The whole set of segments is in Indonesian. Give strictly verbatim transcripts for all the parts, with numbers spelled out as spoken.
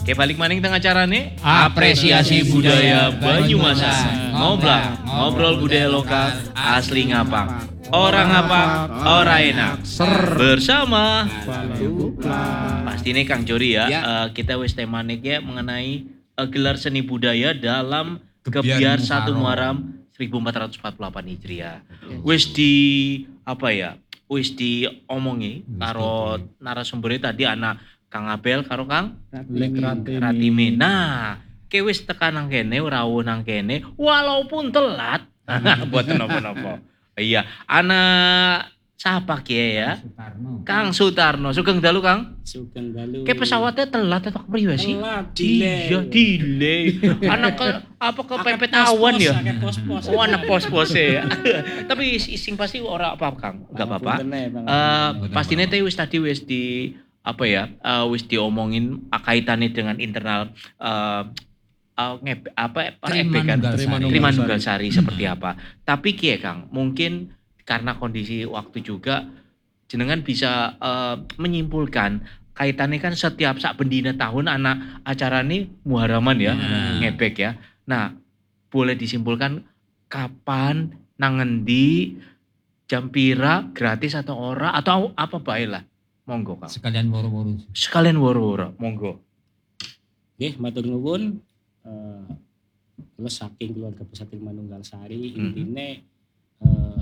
Oke, balik maning tengah carane Apresiasi budaya Banyumasan. Ngobrol, ngobrol budaya lokal asli ngapa. Orang apa, orang enak. Bersama pastinya Kang Jori ya, Ya. uh, kita wis temanik ya mengenai uh, gelar seni budaya dalam Gebiar Gebiar satu Muharram Muharram seribu empat ratus empat puluh delapan Hijriah. Wis di apa ya? Wis diomongi karo narasumbernya tadi anak Kang Abel karo Kang Ratimi. Nah, ke wis tekan nang kene ora nang kene walaupun telat. Buat napa-napa. Iya, anak siapa ki ya? Sutarno. Kang Sutarno. Sugeng dalu Kang. Sugeng dalu. Ke pesawatnya telat atau kepriwe sih? Telat, delay. Iya, delay. Anak ke apa kepepet awan ya? Akeh pos-pos. Oh, anak pos-pos ya. Tapi sing pasti ora apa Kang. Enggak apa-apa. Eh pastinya teh wis tadi wis di apa ya? Uh, wis diomongin kaitannya dengan internal uh, uh, ngebe, apa perebekan Trimanunggal Sari seperti apa. Tapi ki ya Kang, mungkin karena kondisi waktu juga jenengan bisa uh, menyimpulkan kaitannya kan setiap sak bendina tahun anak acara ini Muharraman ya, hmm. ngebek ya. Nah, boleh disimpulkan kapan, nang ngendi, jam pira, gratis atau ora atau apa bae lah. Monggo Kang. Sekalian woro-woro. Sekalian woro-woro, monggo. Nggih, matur nuwun. Eh uh, saking keluarga besar Trimanunggal Sari hmm. intine uh,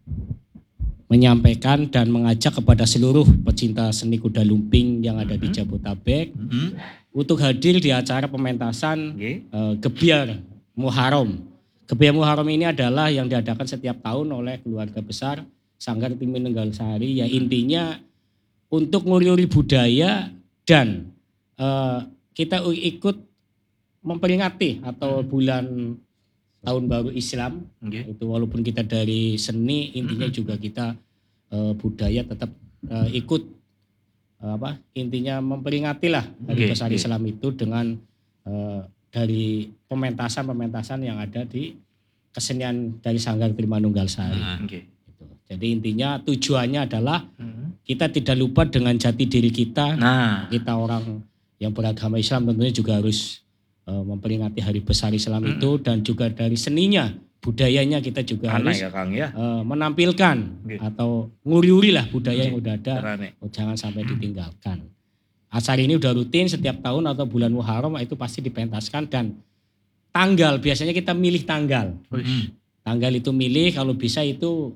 menyampaikan dan mengajak kepada seluruh pecinta seni kuda lumping yang ada di Jabodetabek mm-hmm. untuk hadir di acara pementasan okay. uh, Gebiar Muharram. Gebiar Muharram ini adalah yang diadakan setiap tahun oleh keluarga besar Sanggar Trimanunggal Sari. Ya intinya untuk nguri-nguri budaya dan uh, kita ikut memperingati atau bulan tahun baru Islam okay. itu walaupun kita dari seni intinya mm-hmm. juga kita uh, budaya tetap uh, ikut uh, apa intinya memperingati lah dari okay. besar okay. Islam itu dengan uh, dari pementasan-pementasan yang ada di kesenian dari Sanggar Trimanunggal Sari. Uh, okay. gitu. Jadi intinya tujuannya adalah mm-hmm. kita tidak lupa dengan jati diri kita. Nah. Kita orang yang beragama Islam tentunya juga harus memperingati hari besar Islam hmm. itu dan juga dari seninya, budayanya kita juga Anak harus ya, Kang, ya? Uh, menampilkan gitu. Atau nguri-uri lah budaya gitu. Yang udah ada, oh, jangan sampai hmm. ditinggalkan. Acara ini udah rutin setiap tahun atau bulan Muharram itu pasti dipentaskan dan tanggal biasanya kita milih tanggal. Hmm. Tanggal itu milih kalau bisa itu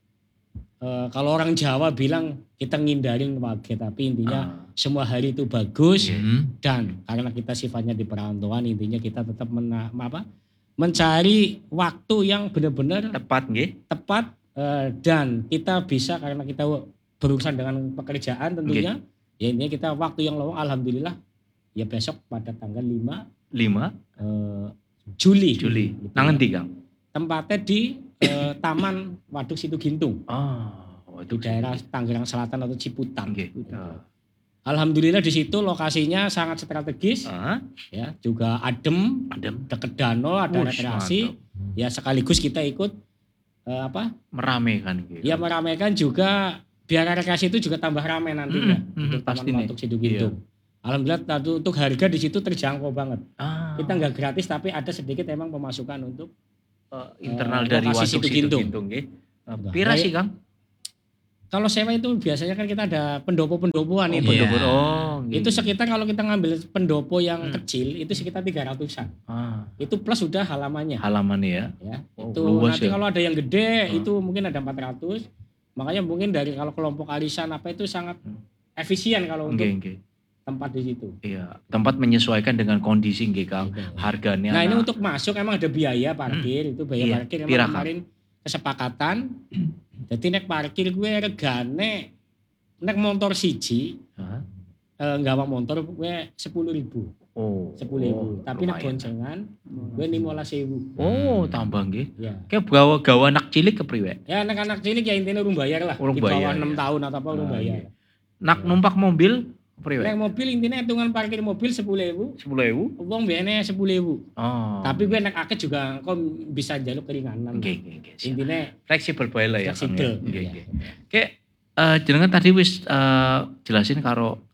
uh, kalau orang Jawa bilang kita ngindarin wage tapi intinya ah. semua hari itu bagus mm. dan karena kita sifatnya di perantauan intinya kita tetap mena, apa, mencari waktu yang benar-benar tepat nggih tepat uh, dan kita bisa karena kita berurusan dengan pekerjaan tentunya okay. ya intinya kita waktu yang lowong alhamdulillah ya besok pada tanggal lima uh, Juli Juli gitu nang endi Kang tempatnya di uh, Taman Waduk Situgintung. Oh. Di daerah Tangerang Selatan atau Ciputat. Okay. Gitu. Alhamdulillah di situ lokasinya sangat strategis, uh-huh. ya juga adem, adem, dekat danau, ada Ush, rekreasi, mantap. Ya sekaligus kita ikut uh, apa? Meramaikan. Gitu. Ya meramaikan juga biar rekreasi itu juga tambah ramai nantinya mm-hmm. untuk Taman Waduk Situgintung. Iya. Alhamdulillah untuk harga di situ terjangkau banget. Ah. Kita nggak gratis tapi ada sedikit emang pemasukan untuk uh, internal uh, dari Waduk Situgintung. Uh, Pira sih Kang? Kalau sewa itu biasanya kan kita ada pendopo-pendopoan oh, itu. Pendopo. Oh, gitu. Itu sekitar kalau kita ngambil pendopo yang hmm. kecil itu sekitar tiga ratusan. Ah. Itu plus sudah halamannya. Halamannya ya. ya oh, itu nanti ya. Kalau ada yang gede ah. itu mungkin ada empat ratus. Makanya mungkin dari kalau kelompok arisan apa itu sangat hmm. efisien kalau okay, untuk okay. tempat di situ. Iya, tempat menyesuaikan dengan kondisi nggih Kang. Iya. Harganya. Nah, nah, ini untuk masuk emang ada biaya parkir, hmm. itu biaya iya. parkir emang kemarin kesepakatan. Jadi nek parkir gue regane nek motor siji, huh? eh, nggawa motor gue sepuluh ribu. Oh, sepuluh ribu. Oh, tapi nek boncengan gue lima belas ribu. Oh, tambah nggih. Ya. Kayak gawa gawa anak cilik kepriwe? Ya nek anak cilik ya intinya urung bayar lah. Urung di bawah bayar, enam ya. tahun atau apa urung ah, bayar. Iya. Nak ya. Numpak mobil kepriwe? Nek mobil intinya hitungan parkir mobil sepuluh ribu. sepuluh ribu? Wong biasanya sepuluh ribu. Oh. Tapi gue nek akeh juga kok bisa jaluk keringanan. Oke, okay, oke. Okay, intinya fleksibel bae lah ya. Fleksibel. Oke, oke. Oke, jenengan tadi wis uh, jelasin karo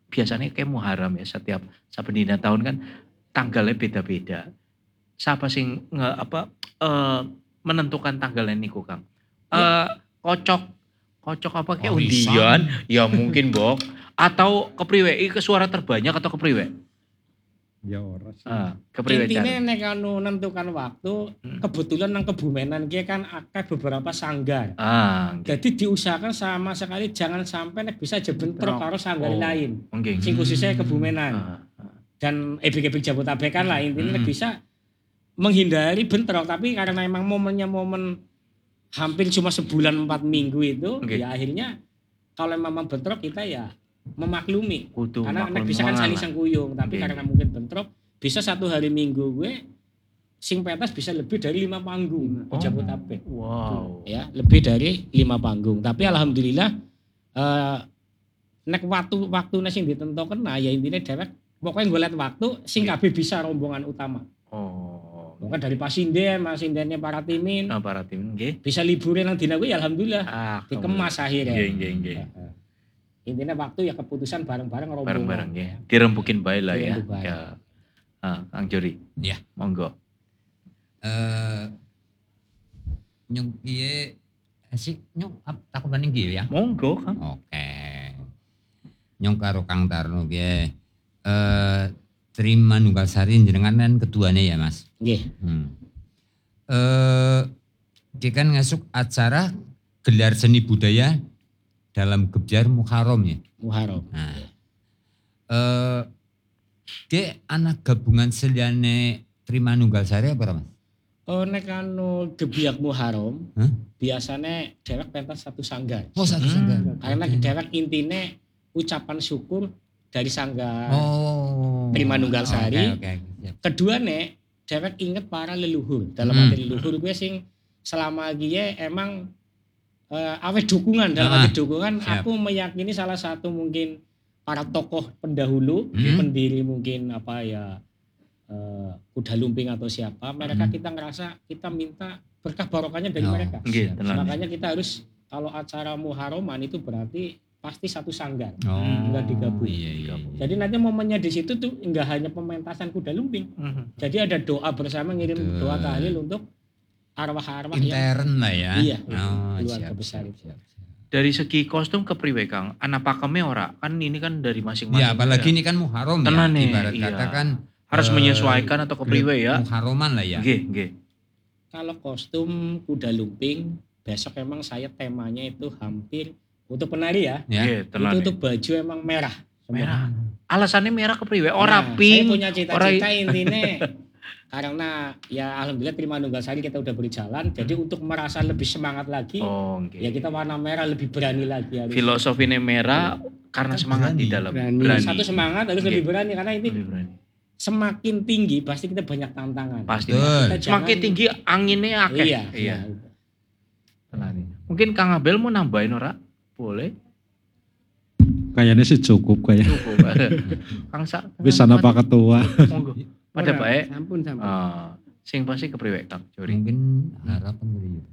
biasanya kayak Muharram ya setiap saben dina tahun kan tanggalnya beda-beda. Siapa sing nge apa eh, menentukan tanggalnya niku Kang? Eh kocok kocok apa kayak Warisan. undian? Ya mungkin Bok. Atau kepriwe? Iki suara terbanyak atau kepriwe? Ya ora sih. Ah, kepriwe Intine cara? nek anu nentukan waktu, Hmm. kebetulan nang Kebumenan ki kan akeh beberapa sanggar. Ah, nggih. Jadi diusahakan sama sekali jangan sampai nek bisa aja bentrok karo sanggar Oh. lain. Nggih. Sing khususnya Kebumenan. Ah, ah. Dan ebek-ebek Jabotabek kan lah intinya nek Hmm. bisa menghindari bentrok, tapi karena emang momennya momen hampir cuma sebulan empat minggu itu, Oke. ya akhirnya kalau memang bentrok kita ya memaklumi. Kudu Karena nek maklum bisa kan saling mengalah. sengkuyung, tapi Oke. karena mungkin bentrok, bisa satu hari minggu gue sing pentas bisa lebih dari lima panggung di Oh. Jabotabek. Wow. Ya, lebih dari lima panggung. Tapi alhamdulillah eh nek waktu waktu sing ditentukan nah ya intinya dewek pokoknya golek waktu sing kabeh bisa rombongan utama. Oh. Pokoknya dari Pasinden, Masindennya para timin Nah, para tim nggih. bisa liburan nang dina kuwi ya alhamdulillah Ah, dikemas akhirnya. Nggih, nggih, nggih. Heeh. Intinya waktu ya keputusan bareng-bareng rombongan. Bareng-bareng ya. Dirembukin bae lah ya. Dirembuk bae. Ya. Ah, Kang Jori. Ya. Monggo. Eh nyong piye asik nyong ap- takut banding gitu ya. Monggo, Kang. Oke. Nyong karo Kang Tarno piye eh terima nunggal sari jenengan kan ketuanya ya Mas. Nggih. Hmm. Eh dia kan ngasuk acara gelar seni budaya dalam Gebjar Muharram ya. Muharram. Nah, eh dia anak gabungan seliane terima nunggal sari apa Mas? Oh nek anu gebiak Muharram, Hah? biasanya dewek pentas satu sanggar. Oh satu Hmm. sanggar. Karena dewek intine ucapan syukur dari sanggar. Oh. Terima nunggal sari. Oke, oke, siap. Kedua nek dewek inget para leluhur. Dalam Hmm. arti leluhur gue sing selama gie emang eh, awet dukungan dalam Ah, arti dukungan siap. aku meyakini salah satu mungkin para tokoh pendahulu, Hmm. pendiri mungkin apa ya eh, Kuda Lumping atau siapa, mereka Hmm. kita ngerasa kita minta berkah barokahnya dari Oh, mereka. Nggih, siap. tenan. Makanya kita harus kalau acara Muharraman itu berarti pasti satu sanggar. Oh, Enggak digabung. Iya, iya, iya. Jadi nanti momennya di situ tuh enggak hanya pementasan Kuda Lumping. Mhm. Jadi ada doa bersama ngirim Betul. doa tahlil untuk arwah-arwah yang Intern lah ya. Iya, Oh, keluarga siap, besar siap, itu. siap, siap. Dari segi kostum kepriwe Kang? Anak pakemnya ora? Kan ini kan dari masing-masing. Ya, apalagi ya. ini kan Muharram ya. Tenan nih, Ibarat iya. kata kan harus eh, menyesuaikan atau kepriwe ya. Muharraman lah ya. Nggih, nggih. Kalau kostum Kuda Lumping besok emang saya temanya itu hampir untuk penari ya. Ya. Nggih, tenan. itu nih. untuk baju emang merah. semua. Merah. Alasannya merah kepriwe? Ora Nah, pink. Saya punya ora cita-cita intinya karena ya alhamdulillah Terima Nunggal Sari kita udah berjalan. Jadi untuk merasa lebih semangat lagi Oh, nggih. ya kita warna merah lebih berani lagi harus. Filosofinya merah karena Kan semangat di berani, dalam. Berani. Satu semangat harus Oke. lebih berani karena ini Lebih berani. semakin tinggi pasti kita banyak tantangan. Pasti. Betul. Kita Semakin jangan- tinggi anginnya akeh. Iya. Iya. iya. Tenan nih. Mungkin Kang Abel mau nambahin ora? Boleh. Kayaknya sih cukup kayak. Cukup. Kang Sa. Bisa napa ketua. Monggo. Pada Ora, baik. Sampun sampun. Ah, sing pasti kepriwe Kang Jori. Mungkin harapan kali ya.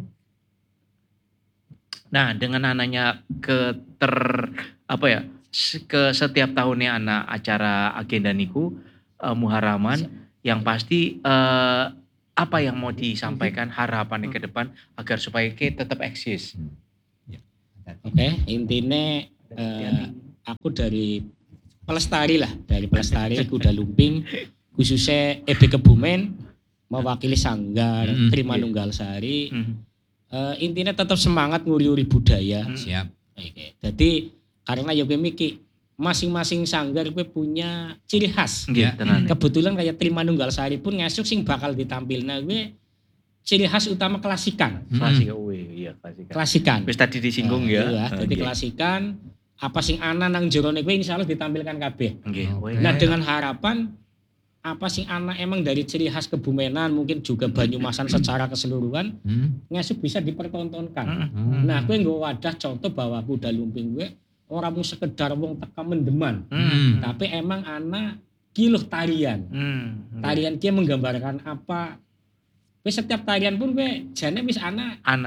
Nah, dengan anaknya ke ter apa ya? se- Ke setiap tahunnya anak acara agenda niku eh, Muharraman yang pasti eh, apa yang mau disampaikan harapannya ke depan agar supaya kita tetap eksis. Oke, intinya eh, aku dari pelestari lah, dari pelestari Kuda Lumping, khususnya E B Kebumen, mewakili Sanggar, Mm, Terima iya. Nunggal Sari. Mhm. Eh, intinya tetap semangat nguri-uri budaya. Hmm. Siap. Oke. Jadi karena ya gue mikir masing-masing sanggar gue punya ciri khas. Nggih, Ya. tenan. Kebetulan kayak Terima Nunggal Sari pun ngasuk sing bakal ditampil. Nah gue ciri khas utama klasikan. Mm-mm. Klasik, oh iya klasik. Klasikan. Wis tadi disinggung Nah, ya. iya, Ah, jadi nggih. klasikan apa sing ana nang jerone kuwi insyaallah ditampilkan kabeh. Nggih. Oke. Weh. Nah, dengan harapan apa sing anak emang dari ciri khas Kebumenan mungkin juga Banyumasan secara keseluruhan Hmm. ngasuk bisa dipertontonkan. Mm-mm. Hmm. Nah, gue nggo wadah contoh bahwa Kuda Lumping gue orang mau sekedar wong teka mendeman, Hmm. tapi emang anak kiluh tarian. Hmm. Tarian dia menggambarkan apa. Gue setiap tarian pun gue jane wis anak Anak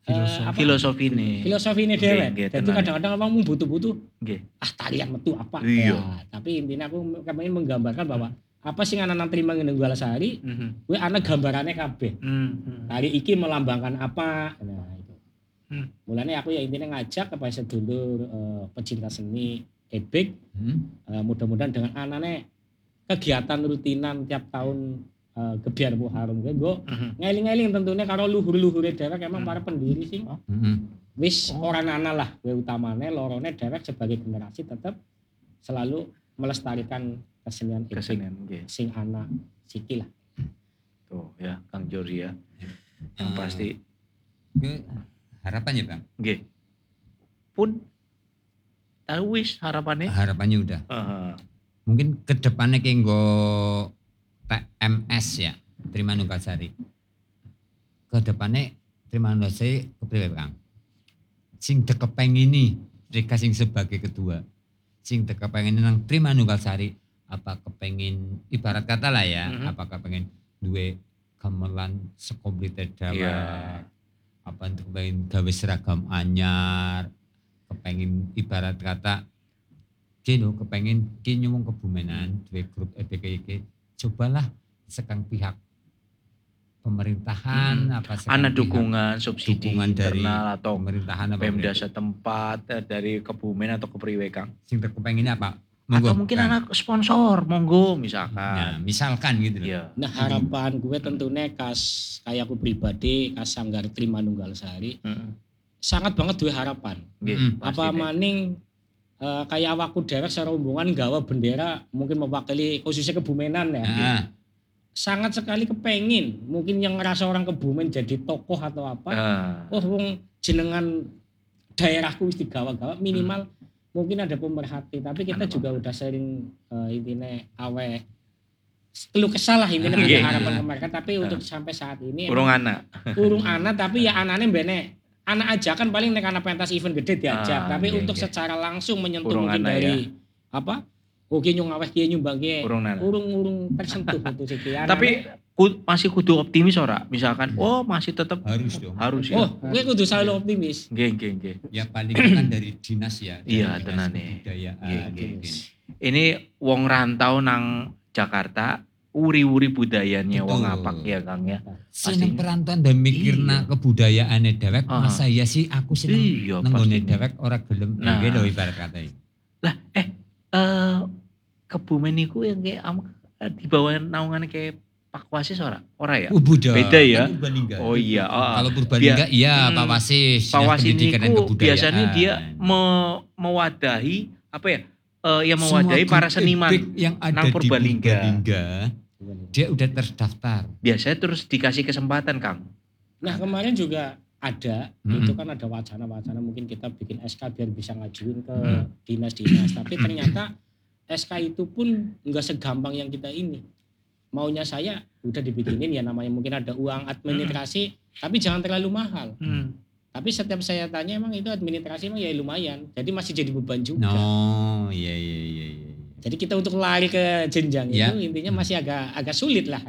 eh, apa? Filosofi nih. Filosofi ini Nggih, dewek. nggih, Jadi tenan. kadang-kadang orang butuh-butuh Nggih. ah tarian metu apa. Iya. Ya, tapi intinya aku pengen menggambarkan bahwa apa sih anak-anak terima nunggal sehari, Mhm. gue anak gambarannya kabeh. Mhm. Tari iki melambangkan apa? Nah, itu. Hmm. Mulanya aku ya intinya ngajak kepada sedulur eh, pecinta seni ebek, Hmm? eh, mudah-mudahan dengan anaknya kegiatan rutinan tiap tahun eh, gebiar Muharram gue gue Mhm. ngeling-ngeling tentunya karo luhur-luhurnya dewek emang Hmm. para pendiri sih. Hmm. Wis Oh. orang anak lah, gue utamanya lorone dewek sebagai generasi tetap selalu melestarikan kesenian ebek Kesenian. Nggih. sing anak siki lah. Tuh ya Kang Jori ya. Yang Eh, pasti ke harapannya Bang. nggih. Pun tahu wis harapannya. Harapannya udah. Heeh. Mungkin kedepannya kayak nggo T M S ya, Terima Nunggalsari. Kedepannya Terima Nunggalsari kepriwe Bang? Sing dekepengin ini, mereka sing sebagai ketua. Sing dekepengin nang Terima Nunggalsari, apa kepengin ibarat kata lah ya, Mhm. apakah pengen duwe gamelan sekomplite dewek, Iya. apa untuk pengen gawe seragam anyar, kepengin ibarat kata kino kepengen kini nyumung kebumenan duwe grup E B K iki cobalah sekang pihak pemerintahan Hmm. apa sekang Ana pihak dukungan subsidi dukungan dari internal atau pemerintahan apa Pemda berarti? setempat eh, dari Kebumen atau Kepriwe Kang. sing terkepenginnya apa Atau mungkin Kang. anak sponsor, monggo Nah, misalkan. misalkan gitu loh. Iya. Nah harapan gue tentunya kas kayak aku pribadi kas Sanggar Terima Nunggalsari Heeh. sangat banget duwe harapan. Nggih, Mm. pasti Apa deh. maning eh, kayak awakku dewek secara hubungan gawa bendera mungkin mewakili khususnya Kebumenan ya. Nah, Sangat sekali kepengin mungkin yang ngerasa orang Kebumen jadi tokoh atau apa. Ah. Oh wong jenengan daerahku wis digawa-gawa minimal mungkin ada pemerhati tapi kita Ada juga udah sering eh, intinya awe keluh kesah lah intinya Ah, punya iya, harapan iya. ke mereka tapi Ah. untuk sampai saat ini Urung emang anak. urung anak tapi ya anaknya bene anak aja kan paling nek anak pentas event gede diajak Ah, tapi iya, untuk iya. secara langsung menyentuh Urung mungkin anak dari apa oke nyungaweh kiye nyumbang kiye Urung anak. urung-urung tersentuh itu sih Kiye. Tapi ku- masih kudu optimis ora? Misalkan oh masih tetap harus dong. harus ya. oh gue kudu selalu optimis Nggih, nggih, nggih. Ya paling kan dari dinas ya. dari Iya, dinas tenan nih. kebudayaan, Iya, iya. mungkin. Ini wong rantau nang Jakarta, uri-uri budayanya wong Betul. apak ya Kang ya. Seneng Pastinya. perantauan dan mikirna Iya. kebudayaane dewek Ah. masa ya sih aku seneng Iya, nenggone pastinya. dewek ora gelem Nah. nah. lho ibarat kata iki. Lah eh eh Kebumen niku yang kayak am- eh, di bawah naungan kayak Pak Wasis ora? Ora ya? Oh, Buddha. Beda ya? Kan Purbalingga. Oh iya, oh, Kalau Purbalingga iya Hmm, Pak Wasis. Pak Dinas Wasis Pendidikan dan niku Kebudayaan. biasanya dia me- mewadahi apa ya? Eh yang Semua mewadahi para grup seniman. ebek yang ada nang di Purbalingga. Purbalingga, dia udah terdaftar. Biasanya terus dikasih kesempatan Kang. nah kemarin juga ada Mm-mm. itu kan ada wacana-wacana mungkin kita bikin S K biar bisa ngajuin ke Mm. dinas-dinas tapi ternyata S K itu pun enggak segampang yang kita ini maunya saya udah dibikinin ya namanya mungkin ada uang administrasi tapi jangan terlalu mahal Hmm. tapi setiap saya tanya emang itu administrasi emang ya lumayan jadi masih jadi beban juga No, iya iya iya iya. jadi kita untuk lari ke jenjang Ya. itu intinya masih agak agak sulit lah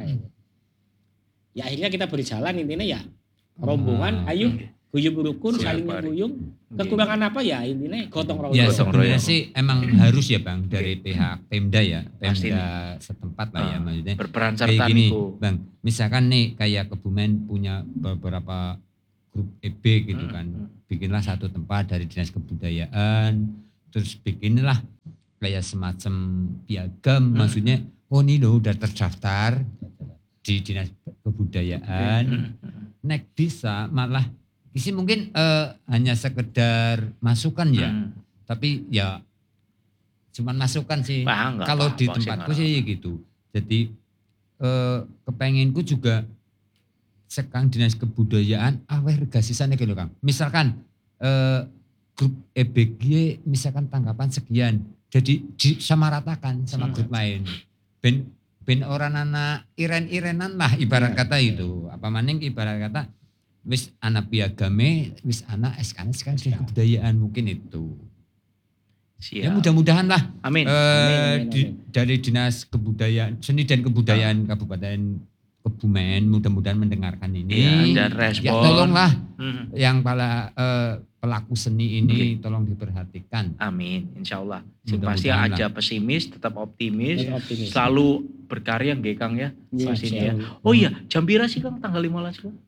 ya akhirnya kita berjalan intinya ya rombongan Hmm. ayo guyub rukun Siap, saling Pak. nyambuyung kekurangan apa ya intinya gotong royong Ya Gotong sebenarnya royong. sih emang harus ya Bang dari pihak Pemda ya, Pasti Pemda setempat lah ya Ah, maksudnya. Berperan Kayak serta gini niku. Bang, misalkan nih kayak Kebumen punya beberapa grup E B gitu Hmm, kan. hmm. Bikinlah satu tempat dari Dinas Kebudayaan, terus bikinlah kayak semacam piagam Hmm. maksudnya oh ini loh udah terdaftar di Dinas Kebudayaan. Hmm, hmm. Nek bisa malah isi mungkin eh, hanya sekedar masukan ya, Hmm. tapi ya cuman masukan sih. Wah, enggak Kalau di apa-apa sih, tempatku enggak sih gitu. Jadi eh, kepenginku juga sekang Dinas Kebudayaan aweh regasisane gitu Kang. Misalkan eh, grup E B G misalkan tanggapan sekian, jadi disamaratakan sama Hmm. grup lain. Ben ben orang anak iren-irenan lah ibarat Iya, kata iya. itu. Apa maning ibarat kata wis anak piagame, wis anak S K S kan kebudayaan mungkin itu. Siap. Ya mudah-mudahan lah Amin. eh, Amin, amin, di- amin. dari Dinas Kebudayaan, Seni dan Kebudayaan Kabupaten Kebumen mudah-mudahan mendengarkan Ya, ini. dan respon. Ya tolonglah Mhm. yang para eh, pelaku seni ini tolong diperhatikan. Amin, insya Allah. Sing pasti Mudah-mudahan aja pesimis, tetap optimis, Tetap optimis. selalu berkarya nggih Kang ya. Iya, Pas ini ya. selalu. Oh iya, jam pira sih Kang tanggal lima belas Kang?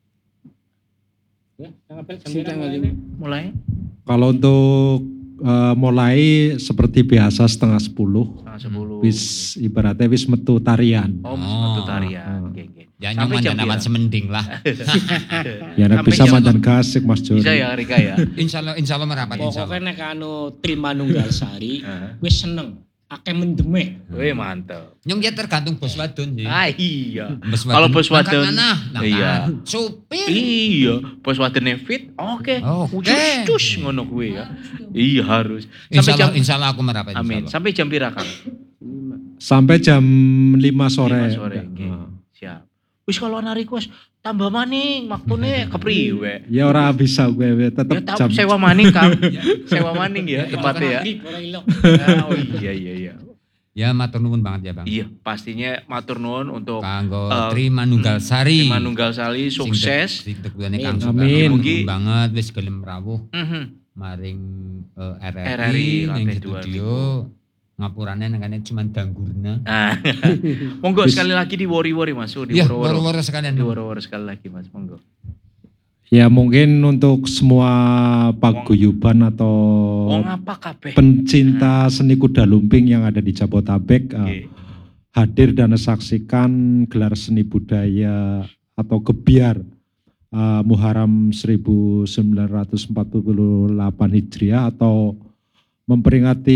Ya, tanggal berapa? Si tanggal Mulai. lima. Mulai Kalau untuk eh, mulai seperti biasa setengah sepuluh. tanggal sepuluh. Wis ibaratnya wis metu tarian. Oh, Oh. metu tarian. Oh. Nggih, nggih. Ya Sampai nyoman jam dan aman pira? semending lah. Ya nek Sampai bisa jam- mandan gasik Mas Joni. Bisa ya Rika ya. Insya Allah, insya Allah merapat insya Pokoknya Allah. nek anu Trimanunggal Sari Heeh. wis seneng, akeh mendeme. Wih mantap. Nyong ya tergantung bos wadon sih. Ah iya. Bos Kalau bos ngangkat wadon- mana? Nah, Iya. Supir. Iya, bos wadene fit, oke. Oke. Cus cus ngono kuwi ya. Iya harus. Insya Sampai jam Allah, insya Allah aku merapat. insya Amin. Allah. Sampai jam pira Kang? Sampai jam lima sore. lima sore. Nggih. Nah. Siap. Wis kalau ana request tambah maning maktune kepriwe? Ya ora bisa gue Ya tetap tahu jam sewa maning Kang. Sewa maning ya tempatnya ya. Ora ilok. Ah, Oh iya iya iya. Ya matur nuwun banget ya Bang. Iya, pastinya matur nuwun untuk Kanggo Eh, Trimanunggal Sari. Manunggal Sali sukses. Sing tekune Amin. Kang Suka. Amin. Mugi banget wis gelem rawuh Mhm. maring eh, R R R R I I ning lantai dua studio. Ngapurane nengane cuman danggurna. Ah. Monggo sekali lagi di wori-wori Mas, di Iya, woro-woro. woro-woro sekalian. Di woro-woro sekali lagi Mas, monggo. Ya mungkin untuk semua paguyuban atau Wong apa kabeh? pencinta seni kuda lumping yang ada di Jabotabek eh, Nggih. hadir dan saksikan gelar seni budaya atau gebiar eh, Muharram seribu sembilan ratus empat puluh delapan Hijriah atau memperingati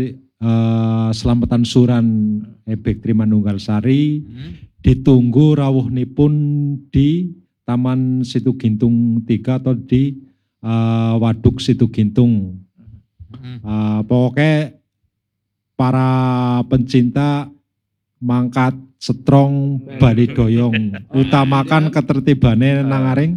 eh, selamatan suran Ebek Trimanunggal Sari. Hmm. Ditunggu rawuhnipun di Taman Situ Gintung tiga atau di eh, Waduk Situ Gintung. Hmm. Eh, pokoknya para pencinta mangkat setrong bali doyong, utamakan ketertibannya nangaring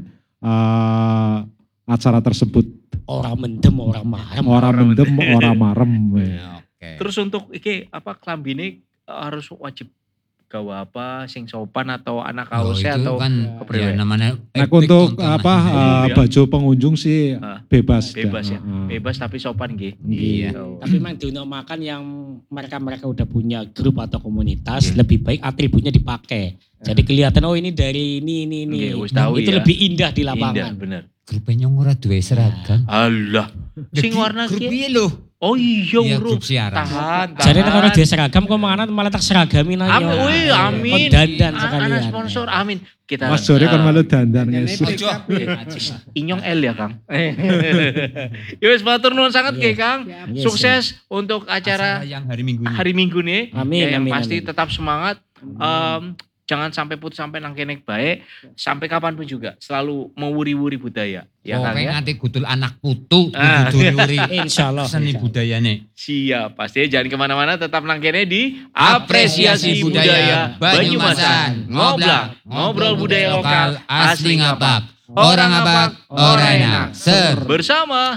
eh, acara tersebut. Ora mendem, ora marem. Ora mendem, ora marem. Oke. Terus untuk iki apa klambine eh, harus wajib gawa apa sing sopan atau anak Oh, kaosnya itu atau kan kepriwe? ya namanya Nah, epic untuk tontonan. apa eh, Ya. baju pengunjung sih Ah, bebas. bebas ya. Heeh. Bebas tapi sopan nggih. Iya. Gitu. Tapi memang makan yang mereka-mereka udah punya grup atau komunitas, Iya. lebih baik atributnya dipakai. Jadi kelihatan oh ini dari ini ini ini. Nggih, wis tahu Itu ya. lebih indah di Indah lapangan. bener. Grupnya nyong ora duwe seragam. Allah. Sing Jadi, warna grup ki. piye lho? Oh iya, Iya, bro. grup siaran. Tahan, tahan. Jadi nek ora dia seragam kok mangan malah tak seragamin aja. Amin, wih, amin. Kok dandan A- sekalian. Anak sponsor, amin. Kita Mas Jori kan eh, malu dandan Dandannya ngesuk. pick up. eh, Inyong L ya, Kang. Ya wis matur nuwun sangat Iya. ke Kang. Iya, Sukses untuk Acara acara yang hari Minggu ini. hari Minggu nih. Amin, Ya, yang amin, pasti amin. tetap semangat. Em, jangan sampai putus sampai nang kene baik. Sampai kapanpun juga selalu mewuri-wuri budaya. Ya Kang Pokoknya ya. nanti gudul anak putu, Ah. kudu duri Insya Allah. seni insya Allah. budayane. Siap, pasti jangan kemana-mana, tetap nang kene di Apresiasi Apresiasi Budaya Budaya Banyumasan. Banyumasan. Ngoblak, ngobrol budaya lokal, asli ngapak. Orang ngapak, orang enak. Ser. Bersama